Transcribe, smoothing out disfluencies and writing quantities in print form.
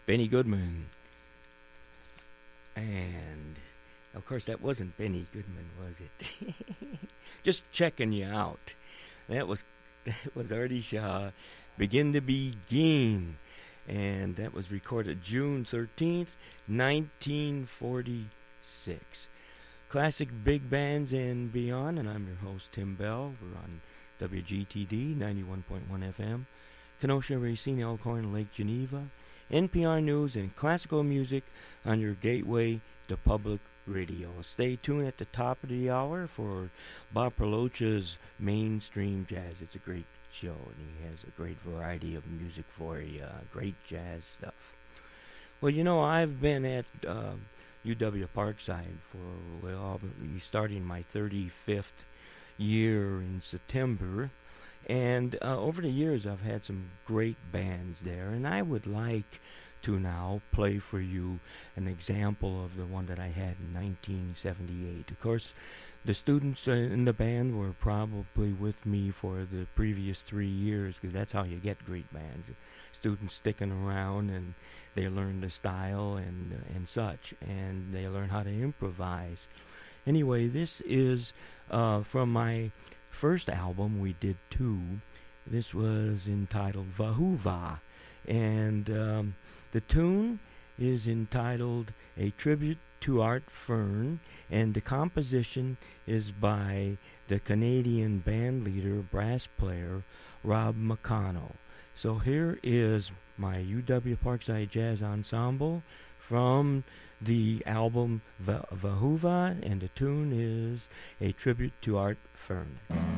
Benny Goodman. And, of course, that wasn't Benny Goodman, was it? Just checking you out. That was Artie Shaw, Begin to Begin. And that was recorded June 13th, 1946. Classic big bands and beyond, and I'm your host, Tim Bell. We're on WGTD 91.1 FM, Kenosha, Racine, Elkhorn, Lake Geneva, NPR News, and classical music on your gateway to public radio. Stay tuned at the top of the hour for Bob Perlocha's Mainstream Jazz. It's a great show, and he has a great variety of music for you. Great jazz stuff. Well, you know, I've been at UW Parkside for, well, starting my 35th year in September. And over the years, I've had some great bands there, and I would like to now play for you an example of the one that I had in 1978. Of course, the students in the band were probably with me for the previous 3 years, because that's how you get great bands. Students sticking around, and they learn the style and such, and they learn how to improvise. Anyway, this is from my first album. We did two. This was entitled Vahuva, and the tune is entitled A Tribute to Art Fern, and the composition is by the Canadian band leader, brass player, Rob McConnell. So here is my UW Parkside Jazz Ensemble from the album Vahuva, and the tune is A Tribute to Art Fern.